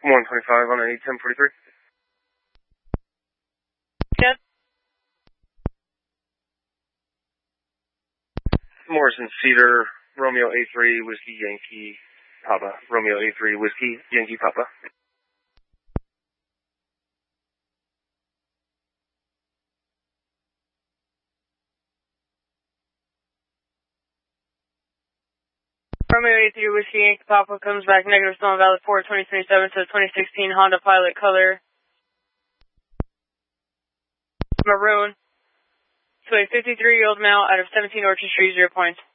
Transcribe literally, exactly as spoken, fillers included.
one twenty-five on a ten forty-three. Yep. Morrison Cedar, Romeo A three, Whiskey Yankee Papa. Romeo A three, Whiskey Yankee Papa. Romeo A three, Whiskey Yankee Papa comes back negative Stone Valley four, twenty twenty-seven to twenty sixteen Honda Pilot color maroon to a fifty-three-year-old male out of seventeen Orchard Street, zero points.